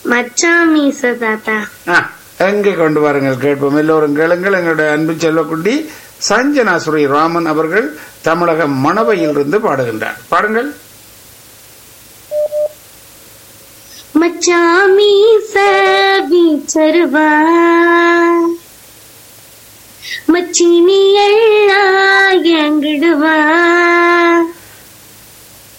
மச்சாமீச தாத்தா. எங்கே கொண்டு வாருங்கள் கேட்போம். எல்லோரும் கேளுங்கள். எங்களுடைய அன்பு செல்வக்குட்டி சஞ்சனா ஸ்ரீ ராமன் அவர்கள் தமிழக மணவையில் இருந்து பாடுகின்றார். பாருங்கள். மச்சாமீச வீச்சருவா மச்சினியள்